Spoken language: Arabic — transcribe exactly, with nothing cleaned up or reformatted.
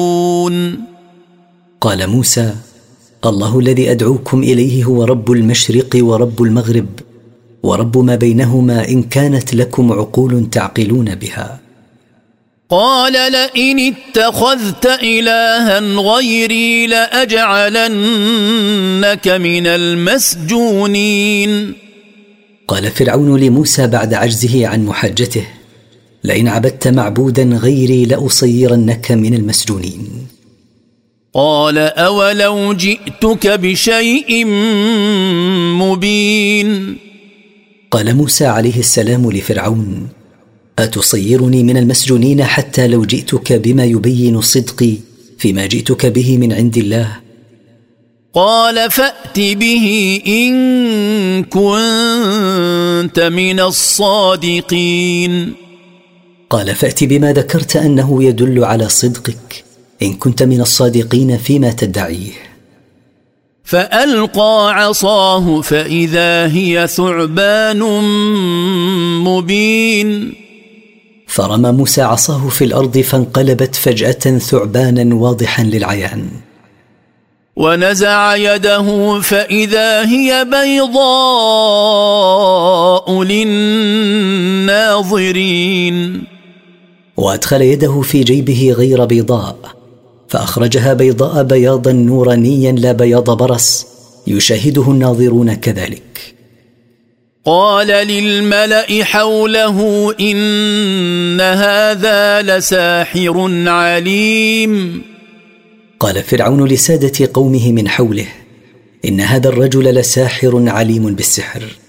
قال موسى: الله الذي أدعوكم إليه هو رب المشرق ورب المغرب ورب ما بينهما، إن كانت لكم عقول تعقلون بها. قال: لئن اتخذت إلها غيري لأجعلنك من المسجونين. قال فرعون لموسى بعد عجزه عن محاجته: لئن عبدت معبودا غيري لأصيرنك من المسجونين. قال: أولو جئتك بشيء مبين. قال موسى عليه السلام لفرعون: أتصيرني من المسجونين حتى لو جئتك بما يبين صدقي فيما جئتك به من عند الله؟ قال: فأت به إن كنت من الصادقين. قال: فأت بما ذكرت أنه يدل على صدقك إن كنت من الصادقين فيما تدعيه. فألقى عصاه فإذا هي ثعبان مبين. فرمى موسى عصاه في الأرض فانقلبت فجأة ثعبانا واضحا للعيان. ونزع يده فإذا هي بيضاء للناظرين. وأدخل يده في جيبه غير بيضاء فأخرجها بيضاء بياضا نورانيا لا بياض برص يشاهده الناظرون كذلك. قال للملأ حوله: إن هذا لساحر عليم. قال فرعون لسادة قومه من حوله: إن هذا الرجل لساحر عليم بالسحر.